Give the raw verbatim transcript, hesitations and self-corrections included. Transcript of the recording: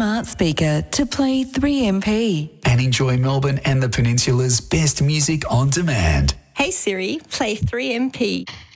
smart speaker to play three M P. And enjoy Melbourne and the Peninsula's best music on demand. Hey Siri, play three M P.